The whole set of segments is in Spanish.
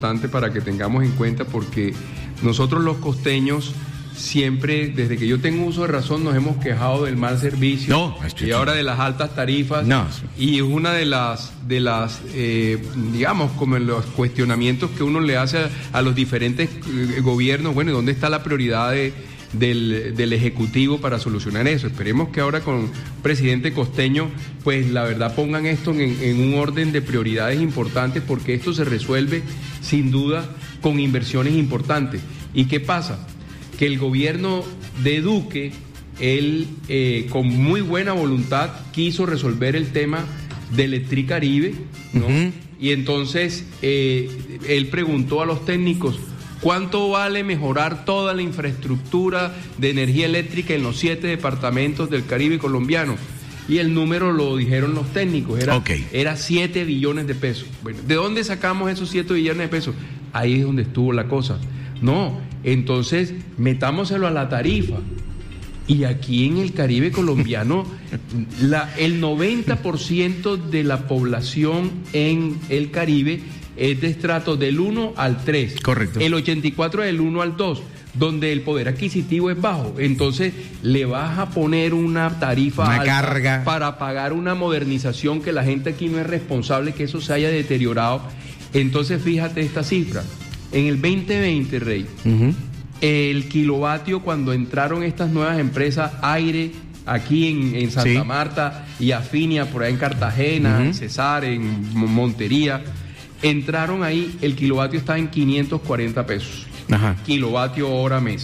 para que tengamos en cuenta, porque nosotros los costeños siempre, desde que yo tengo uso de razón, nos hemos quejado del mal servicio y ahora de las altas tarifas. Y es una de las digamos, como los cuestionamientos que uno le hace a los diferentes gobiernos. Bueno, ¿dónde está la prioridad del Ejecutivo para solucionar eso? Esperemos que ahora con presidente costeño, pues la verdad pongan esto en un orden de prioridades importantes, porque esto se resuelve sin duda con inversiones importantes. ¿Y qué pasa? Que el gobierno de Duque, él con muy buena voluntad quiso resolver el tema de Electricaribe, ¿no? Y entonces él preguntó a los técnicos: ¿cuánto vale mejorar toda la infraestructura de energía eléctrica en los 7 departamentos del Caribe colombiano? Y el número lo dijeron los técnicos, era 7 billones de pesos. Bueno, ¿de dónde sacamos esos 7 billones de pesos? Ahí es donde estuvo la cosa. No, entonces metámoselo a la tarifa. Y aquí en el Caribe colombiano, el 90% de la población en el Caribe es de estrato del 1 al 3. Correcto. El 84 del 1 al 2, donde el poder adquisitivo es bajo. Entonces le vas a poner una tarifa alta carga para pagar una modernización que la gente aquí no es responsable que eso se haya deteriorado. Entonces fíjate esta cifra. En el 2020, Rey, el kilovatio, cuando entraron estas nuevas empresas, Aire, aquí en Santa Marta, y Afinia, por ahí en Cartagena, en Cesar, en Montería, entraron ahí, el kilovatio estaba en 540 pesos, kilovatio hora mes.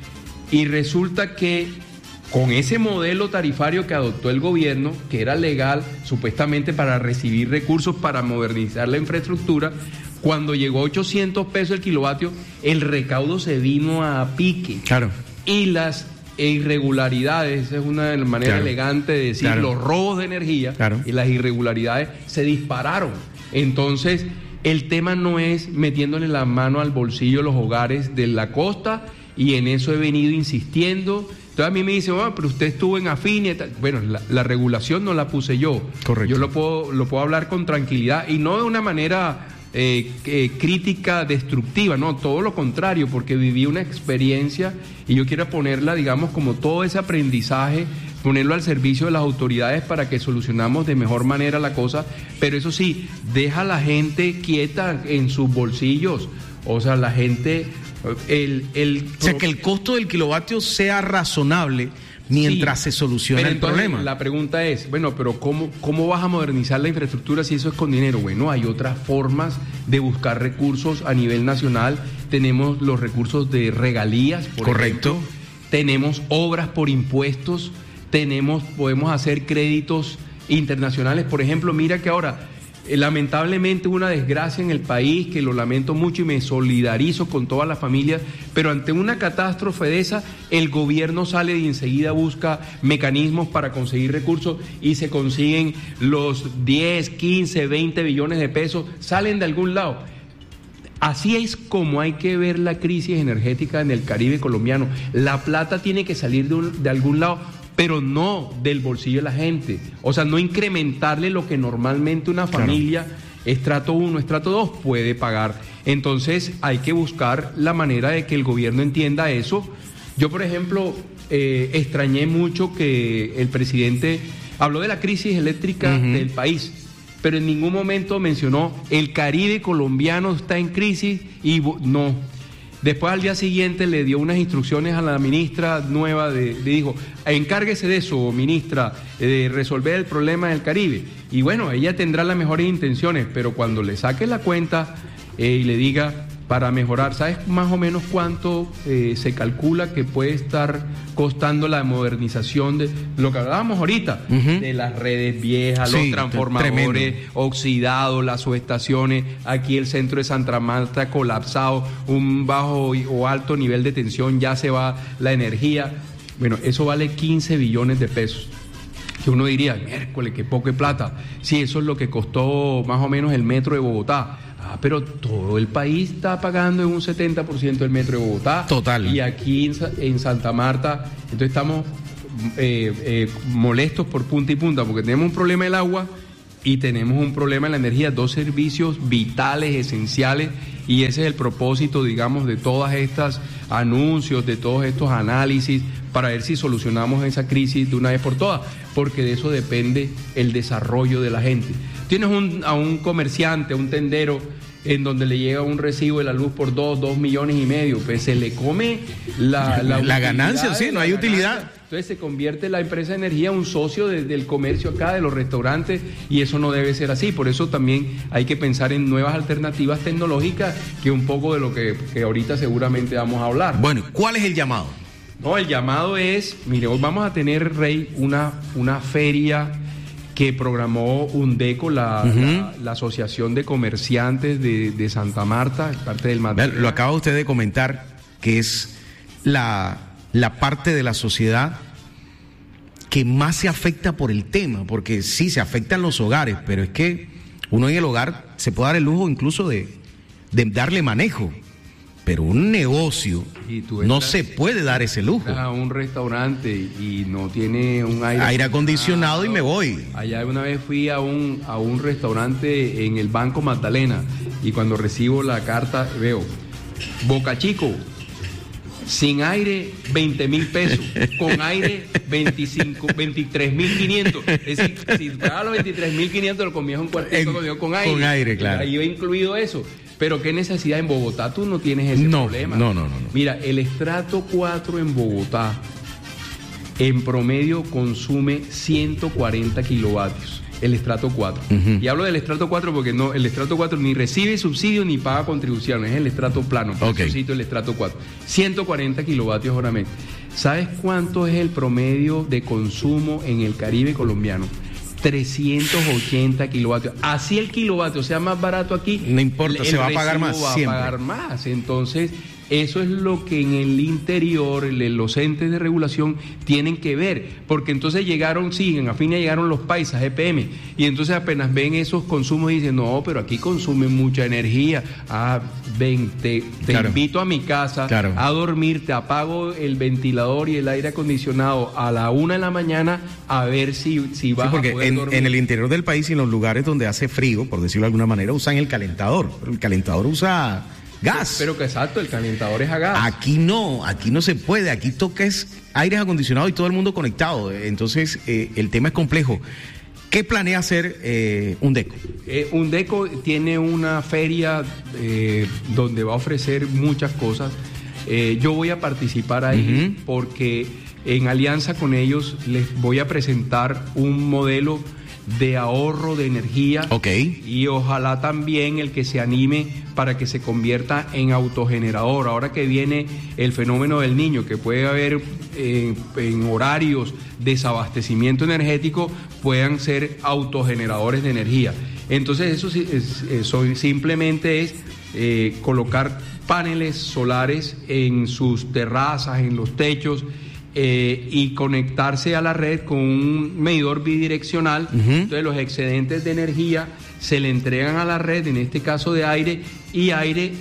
Y resulta que con ese modelo tarifario que adoptó el gobierno, que era legal supuestamente para recibir recursos para modernizar la infraestructura, cuando llegó a 800 pesos el kilovatio, el recaudo se vino a pique. Claro. Y las irregularidades, esa es una manera elegante de decir, los robos de energía y las irregularidades se dispararon. Entonces, el tema no es metiéndole la mano al bolsillo a los hogares de la costa, y en eso he venido insistiendo. Entonces a mí me dicen: pero usted estuvo en Afinia y tal. Bueno, la regulación no la puse yo. Correcto. Yo lo puedo hablar con tranquilidad, y no de una manera crítica destructiva, no, todo lo contrario, porque viví una experiencia y yo quiero ponerla, digamos, como todo ese aprendizaje, ponerlo al servicio de las autoridades para que solucionamos de mejor manera la cosa. Pero eso sí, deja a la gente quieta en sus bolsillos. O sea, la gente o sea, que el costo del kilovatio sea razonable mientras se soluciona el problema. La pregunta es, bueno, pero ¿cómo vas a modernizar la infraestructura si eso es con dinero? Bueno, hay otras formas de buscar recursos a nivel nacional. Tenemos los recursos de regalías, por ejemplo. Tenemos obras por impuestos, podemos hacer créditos internacionales. Por ejemplo, mira que ahora, lamentablemente, una desgracia en el país, que lo lamento mucho y me solidarizo con todas las familias, pero ante una catástrofe de esa, el gobierno sale y enseguida busca mecanismos para conseguir recursos, y se consiguen los 10, 15, 20 billones de pesos, salen de algún lado. Así es como hay que ver la crisis energética en el Caribe colombiano. La plata tiene que salir de algún lado, pero no del bolsillo de la gente. O sea, no incrementarle lo que normalmente una familia estrato 1, estrato 2 puede pagar. Entonces hay que buscar la manera de que el gobierno entienda eso. Yo, por ejemplo, extrañé mucho que el presidente habló de la crisis eléctrica del país, pero en ningún momento mencionó el Caribe colombiano está en crisis, y no. Después, al día siguiente, le dio unas instrucciones a la ministra nueva, le dijo: encárguese de eso, ministra, de resolver el problema del Caribe. Y bueno, ella tendrá las mejores intenciones, pero cuando le saque la cuenta y le diga, para mejorar, ¿sabes más o menos cuánto se calcula que puede estar costando la modernización de lo que hablábamos ahorita, de las redes viejas, los transformadores oxidados, las subestaciones, aquí el centro de Santa Marta colapsado, un bajo o alto nivel de tensión, ya se va la energía? Bueno, eso vale 15 billones de pesos. Que uno diría, miércoles, qué poco de plata. Sí, eso es lo que costó más o menos el metro de Bogotá. Pero todo el país está pagando en un 70% el metro de Bogotá. Total. Y aquí en Santa Marta, entonces estamos molestos por punta y punta, porque tenemos un problema del agua y tenemos un problema en la energía, dos servicios vitales, esenciales, y ese es el propósito, digamos, de todas estas anuncios, de todos estos análisis, para ver si solucionamos esa crisis de una vez por todas, porque de eso depende el desarrollo de la gente. Tienes a un comerciante, un tendero, en donde le llega un recibo de la luz por 2 millones y medio, pues se le come la ganancia, sí, no hay utilidad. Entonces se convierte la empresa de energía en un socio del comercio acá, de los restaurantes, y eso no debe ser así. Por eso también hay que pensar en nuevas alternativas tecnológicas, que un poco de lo que ahorita seguramente vamos a hablar. Bueno, ¿cuál es el llamado? No, el llamado es, mire, hoy vamos a tener, Rey, una feria que programó UNDECO, la Asociación de Comerciantes de Santa Marta, parte del Magdalena. Lo acaba usted de comentar, que es la parte de la sociedad que más se afecta por el tema, porque sí, se afectan los hogares, pero es que uno en el hogar se puede dar el lujo incluso de darle manejo, pero un negocio no se puede dar ese lujo. A un restaurante y no tiene un aire acondicionado y me voy. Allá una vez fui a un restaurante en el Banco Magdalena, y cuando recibo la carta veo Boca Chico, sin aire 20,000 pesos, con aire 23,500. Es decir, si pagaba los 23,500 lo comías un cuartito con aire. Con aire, claro. Ahí iba incluido eso. Pero qué necesidad, en Bogotá tú no tienes ese problema. No. Mira, el estrato 4 en Bogotá en promedio consume 140 kilovatios. El estrato 4. Y hablo del estrato 4 porque no, el estrato 4 ni recibe subsidio ni paga contribución, es el estrato plano. El estrato 4. 140 kilovatios hora mes. ¿Sabes cuánto es el promedio de consumo en el Caribe colombiano? 380 kilovatios. Así el kilovatio sea más barato aquí, no importa, se va a pagar más. Va a pagar más. Entonces, eso es lo que en el interior, los entes de regulación tienen que ver, porque entonces llegaron los paisas, EPM, y entonces apenas ven esos consumos y dicen, no, pero aquí consumen mucha energía. Ven, te invito a mi casa a dormir, te apago el ventilador y el aire acondicionado a la 1 de la mañana a ver si vas a poder dormir. En el interior del país y en los lugares donde hace frío, por decirlo de alguna manera, usan el calentador. El calentador usa gas. Pero que exacto, el calentador es a gas. Aquí no se puede, aquí toca es aires acondicionados y todo el mundo conectado. Entonces, el tema es complejo. ¿Qué planea hacer UNDECO? UNDECO tiene una feria donde va a ofrecer muchas cosas. Yo voy a participar ahí porque en alianza con ellos les voy a presentar un modelo de ahorro de energía. Y ojalá también el que se anime para que se convierta en autogenerador. Ahora que viene el fenómeno del Niño, que puede haber en horarios de desabastecimiento energético, puedan ser autogeneradores de energía. Entonces eso simplemente es colocar paneles solares en sus terrazas, en los techos, y conectarse a la red con un medidor bidireccional. Entonces los excedentes de energía se le entregan a la red, en este caso de aire, y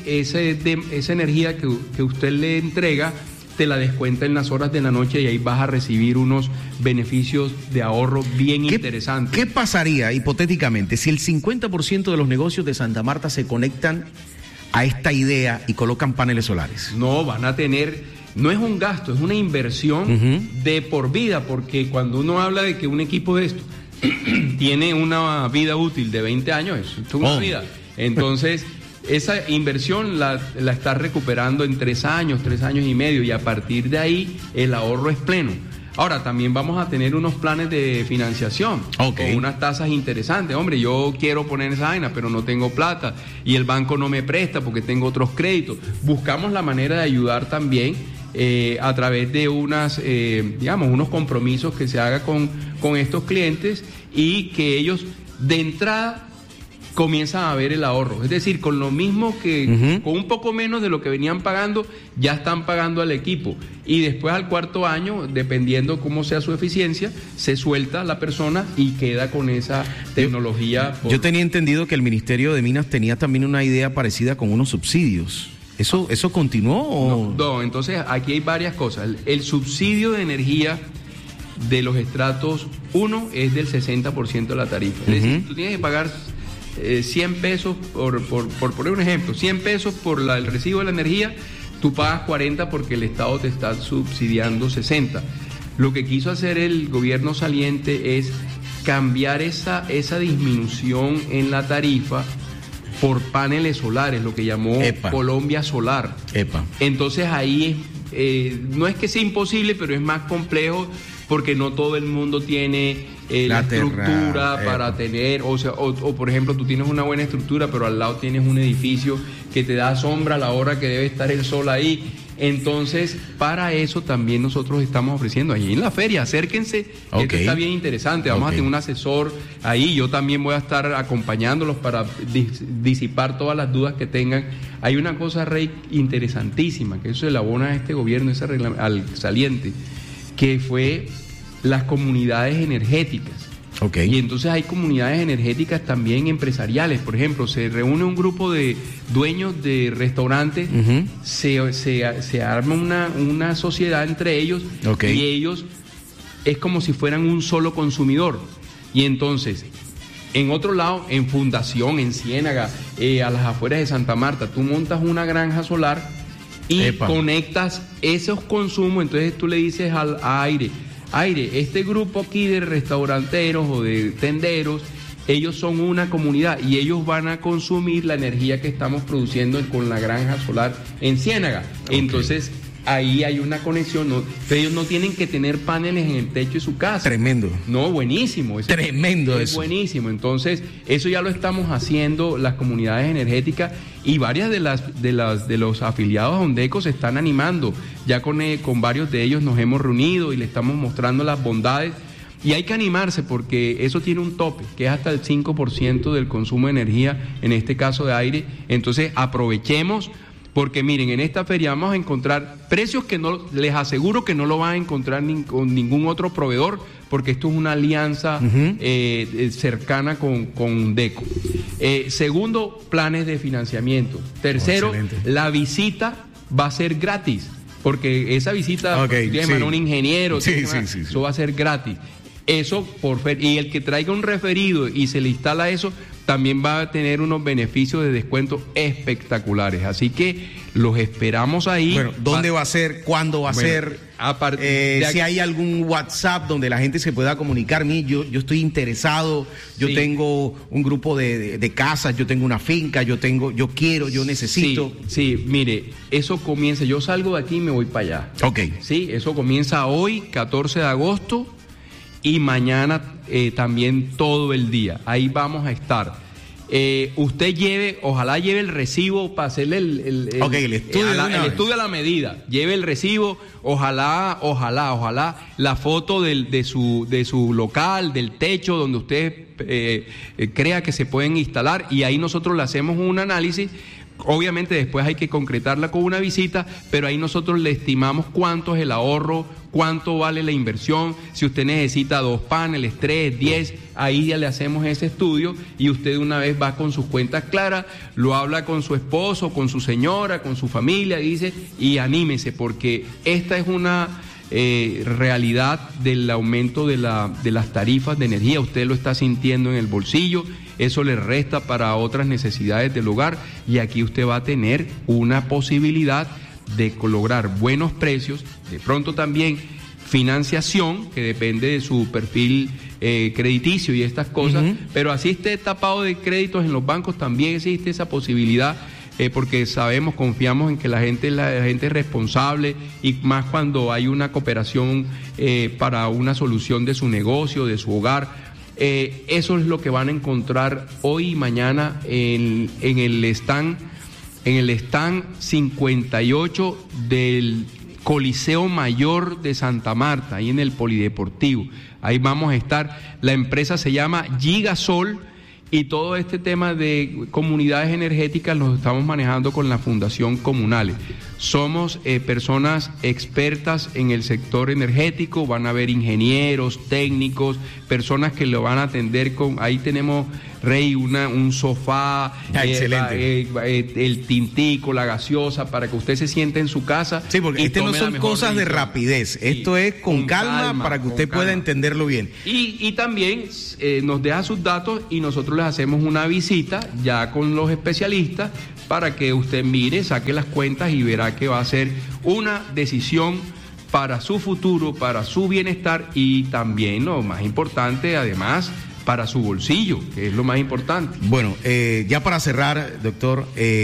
esa energía que usted le entrega te la descuenta en las horas de la noche, y ahí vas a recibir unos beneficios de ahorro bien interesantes. ¿Qué pasaría hipotéticamente si el 50% de los negocios de Santa Marta se conectan a esta idea y colocan paneles solares? No, van a tener... No es un gasto, es una inversión de por vida, porque cuando uno habla de que un equipo de esto tiene una vida útil de 20 años, es una vida. Entonces, esa inversión la está recuperando en 3 años y medio, y a partir de ahí el ahorro es pleno. Ahora, también vamos a tener unos planes de financiación con unas tasas interesantes. Hombre, yo quiero poner esa vaina, pero no tengo plata, y el banco no me presta porque tengo otros créditos. Buscamos la manera de ayudar también a través de unos compromisos que se haga con estos clientes, y que ellos de entrada comienzan a ver el ahorro. Es decir, con lo mismo que con un poco menos de lo que venían pagando, ya están pagando al equipo. Y después al 4.º año, dependiendo cómo sea su eficiencia, se suelta la persona y queda con esa tecnología. Yo tenía entendido que el Ministerio de Minas tenía también una idea parecida con unos subsidios. ¿Eso continuó? ¿O? No, entonces aquí hay varias cosas. El subsidio de energía de los estratos 1 es del 60% de la tarifa. Es decir, tú tienes que pagar 100 pesos, por poner un ejemplo, 100 pesos por el recibo de la energía, tú pagas 40 porque el Estado te está subsidiando 60. Lo que quiso hacer el gobierno saliente es cambiar esa disminución en la tarifa por paneles solares, lo que llamó Colombia Solar. Entonces ahí no es que sea imposible, pero es más complejo porque no todo el mundo tiene la estructura para tener, o por ejemplo tú tienes una buena estructura, pero al lado tienes un edificio que te da sombra a la hora que debe estar el sol ahí. Entonces, para eso también nosotros estamos ofreciendo allí en la feria. Acérquense, esto está bien interesante. Vamos a tener un asesor ahí. Yo también voy a estar acompañándolos para disipar todas las dudas que tengan. Hay una cosa, Rey, interesantísima, que eso se le abona a este gobierno, al saliente, que fue las comunidades energéticas. Y entonces hay comunidades energéticas también empresariales. Por ejemplo, se reúne un grupo de dueños de restaurantes, se arma una sociedad entre ellos, y ellos es como si fueran un solo consumidor. Y entonces, en otro lado, en Fundación, en Ciénaga, a las afueras de Santa Marta, tú montas una granja solar y conectas esos consumos. Entonces tú le dices a Aire, este grupo aquí de restauranteros o de tenderos, ellos son una comunidad y ellos van a consumir la energía que estamos produciendo con la granja solar en Ciénaga. Entonces, ahí hay una conexión. Ellos no tienen que tener paneles en el techo de su casa. Tremendo. No, buenísimo. Tremendo eso. Buenísimo. Entonces, eso ya lo estamos haciendo las comunidades energéticas, y varias de los afiliados a Ondeco se están animando. Ya con varios de ellos nos hemos reunido y le estamos mostrando las bondades. Y hay que animarse porque eso tiene un tope, que es hasta el 5% del consumo de energía, en este caso de aire. Entonces, aprovechemos. Porque miren, en esta feria vamos a encontrar precios que no, les aseguro que no lo van a encontrar con ningún otro proveedor, porque esto es una alianza cercana con DECO. Segundo, planes de financiamiento. Tercero, la visita va a ser gratis, porque esa visita tiene un ingeniero, eso va a ser gratis. Eso y el que traiga un referido y se le instala eso, también va a tener unos beneficios de descuento espectaculares. Así que los esperamos ahí. Bueno, ¿dónde va a ser? ¿Cuándo va a ser? Si hay algún WhatsApp donde la gente se pueda comunicar. Yo estoy interesado, yo tengo un grupo de casas, yo tengo una finca, yo necesito. Sí, mire, eso comienza, yo salgo de aquí y me voy para allá. Sí, eso comienza hoy, 14 de agosto. Y mañana también todo el día. Ahí vamos a estar. Usted ojalá lleve el recibo para hacerle el estudio a la medida. Lleve el recibo, ojalá la foto de su local, del techo donde usted crea que se pueden instalar, y ahí nosotros le hacemos un análisis. Obviamente después hay que concretarla con una visita, pero ahí nosotros le estimamos cuánto es el ahorro, cuánto vale la inversión, si usted necesita 2 paneles, 3, 10, ahí ya le hacemos ese estudio y usted de una vez va con sus cuentas claras, lo habla con su esposo, con su señora, con su familia, dice, y anímese, porque esta es una realidad del aumento de las tarifas de energía. Usted lo está sintiendo en el bolsillo, eso le resta para otras necesidades del hogar, y aquí usted va a tener una posibilidad de lograr buenos precios, de pronto también financiación, que depende de su perfil crediticio y estas cosas, pero así esté tapado de créditos en los bancos, también existe esa posibilidad. Porque confiamos en que la gente es responsable, y más cuando hay una cooperación para una solución de su negocio, de su hogar. Eso es lo que van a encontrar hoy y mañana en el stand 58 del Coliseo Mayor de Santa Marta, ahí en el Polideportivo. Ahí vamos a estar. La empresa se llama Gigasol. Y todo este tema de comunidades energéticas lo estamos manejando con la Fundación Comunales. Somos personas expertas en el sector energético, van a haber ingenieros, técnicos, personas que lo van a atender ahí tenemos, Rey, un sofá, el tintico, la gaseosa, para que usted se siente en su casa. Sí, porque no son cosas de rapidez, sí, esto es con calma para que usted pueda entenderlo bien. Y también nos deja sus datos y nosotros les hacemos una visita ya con los especialistas para que usted mire, saque las cuentas y verá que va a ser una decisión para su futuro, para su bienestar y también, lo más importante, además, para su bolsillo, que es lo más importante. Bueno, ya para cerrar, doctor,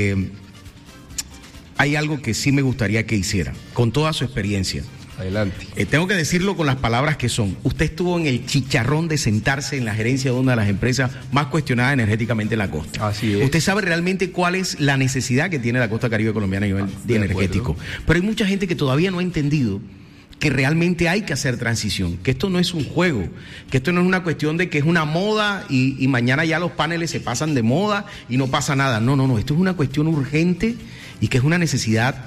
hay algo que sí me gustaría que hiciera, con toda su experiencia. Adelante. Tengo que decirlo con las palabras que son. Usted estuvo en el chicharrón de sentarse en la gerencia de una de las empresas más cuestionadas energéticamente en la costa. Así es. Usted sabe realmente cuál es la necesidad que tiene la costa caribe colombiana a nivel energético. Pero hay mucha gente que todavía no ha entendido que realmente hay que hacer transición, que esto no es un juego, que esto no es una cuestión de que es una moda y mañana ya los paneles se pasan de moda y no pasa nada. No, esto es una cuestión urgente y que es una necesidad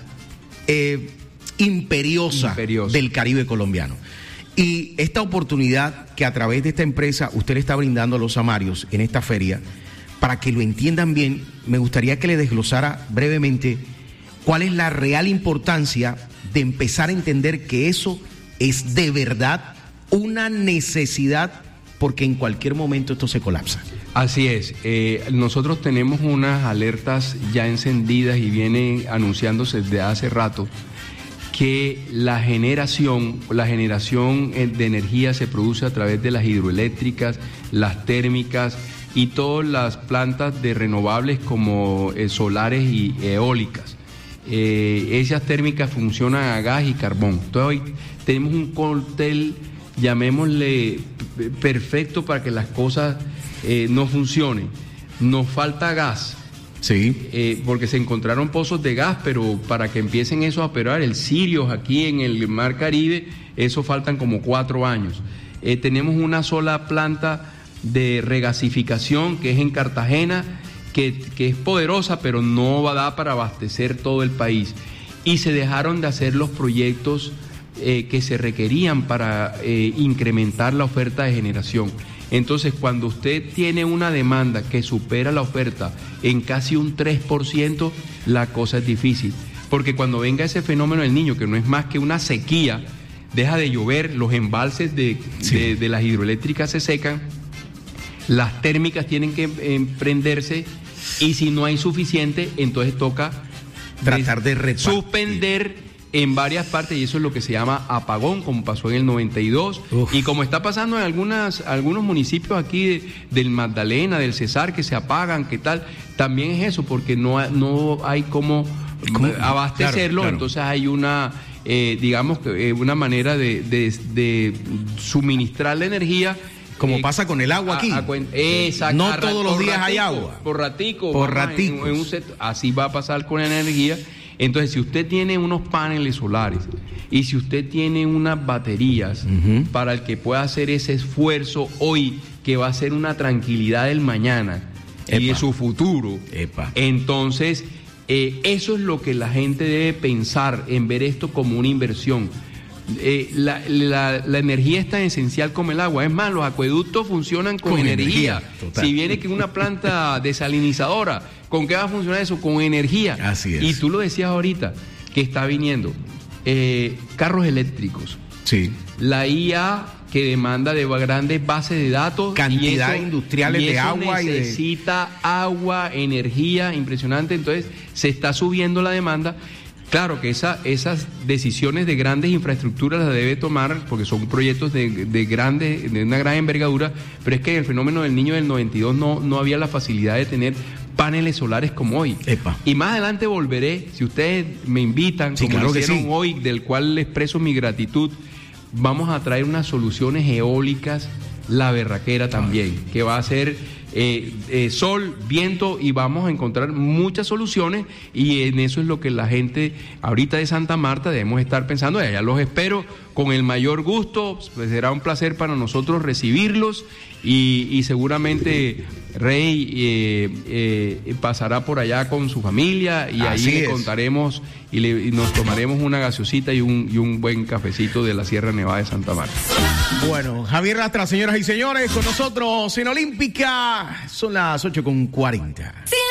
imperiosa del Caribe colombiano. Y esta oportunidad que a través de esta empresa usted le está brindando a los samarios en esta feria, para que lo entiendan bien, me gustaría que le desglosara brevemente cuál es la real importancia de empezar a entender que eso es de verdad una necesidad, porque en cualquier momento esto se colapsa. Así es, nosotros tenemos unas alertas ya encendidas y vienen anunciándose desde hace rato que la generación de energía se produce a través de las hidroeléctricas, las térmicas y todas las plantas de renovables como solares y eólicas. Esas térmicas funcionan a gas y carbón. Entonces hoy tenemos un cóctel, llamémosle, perfecto para que las cosas no funcionen. Nos falta gas. Sí. Porque se encontraron pozos de gas, pero para que empiecen eso a operar, el Sirius aquí en el Mar Caribe, eso faltan como 4 años. Tenemos una sola planta de regasificación que es en Cartagena, que es poderosa, pero no va a dar para abastecer todo el país. Y se dejaron de hacer los proyectos que se requerían para incrementar la oferta de generación. Entonces, cuando usted tiene una demanda que supera la oferta en casi un 3%, la cosa es difícil. Porque cuando venga ese fenómeno del Niño, que no es más que una sequía, deja de llover, los embalses de las hidroeléctricas se secan, las térmicas tienen que prenderse, y si no hay suficiente, entonces toca tratar de suspender en varias partes, y eso es lo que se llama apagón, como pasó en el 92. Uf. Y como está pasando en algunos municipios aquí del Magdalena, del Cesar, que se apagan, ¿qué tal? También es eso, porque no hay cómo abastecerlo. Claro. Entonces hay una, una manera de suministrar la energía. Como pasa con el agua aquí. Exacto. No todos los días hay agua. Por ratico. Así va a pasar con la energía. Entonces, si usted tiene unos paneles solares y si usted tiene unas baterías para el que pueda hacer ese esfuerzo hoy, que va a ser una tranquilidad del mañana y de su futuro, entonces eso es lo que la gente debe pensar, en ver esto como una inversión. La energía es tan esencial como el agua. Es más, los acueductos funcionan con energía. Si viene que una planta desalinizadora, ¿con qué va a funcionar eso? Con energía. Así es. Y tú lo decías ahorita, que está viniendo carros eléctricos. Sí. La IA que demanda de grandes bases de datos. Cantidad industriales de agua. Necesita agua, energía, impresionante. Entonces, se está subiendo la demanda. Claro que esas decisiones de grandes infraestructuras las debe tomar, porque son proyectos de una gran envergadura, pero es que en el fenómeno del Niño del 92 no había la facilidad de tener paneles solares como hoy. Y más adelante volveré, si ustedes me invitan, como lo hicieron hoy, del cual les expreso mi gratitud, vamos a traer unas soluciones eólicas, la berraquera también, que va a ser sol, viento, y vamos a encontrar muchas soluciones, y en eso es lo que la gente ahorita de Santa Marta debemos estar pensando. Allá los espero con el mayor gusto, pues será un placer para nosotros recibirlos, y seguramente Rey pasará por allá con su familia, y ahí le contaremos y nos tomaremos una gaseosita y un buen cafecito de la Sierra Nevada de Santa Marta. Bueno, Javier Lastra, señoras y señores, con nosotros en Olímpica. Son las 8:40.